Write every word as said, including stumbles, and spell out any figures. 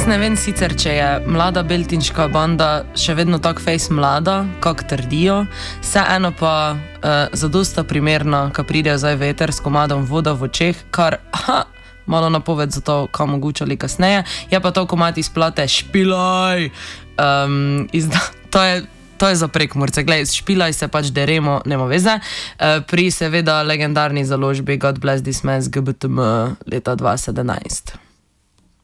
ne vem sicer, če je mlada beltinška banda še vedno tako face mlada, kak trdijo, vseeno pa uh, zadosta primerna, ko pridejo zdaj veter s komadom voda v očeh, kar aha, malo napoved za to, kam mogočali kasneje. Je pa to komad izplate Špilaj. Um, izda, to je To je za Prekmurce, glej, Špilaj se pač deremo, nema veze, uh, pri seveda legendarni založbi God Bless This Mess G B T M leta dva tisoč sedemnajst.